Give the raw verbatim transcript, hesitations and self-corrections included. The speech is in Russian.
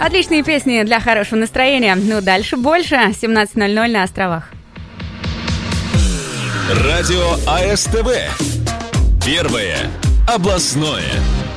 Отличные песни для хорошего настроения. Ну, дальше больше. семнадцать ноль ноль на островах. Радио АСТВ. Первое областное.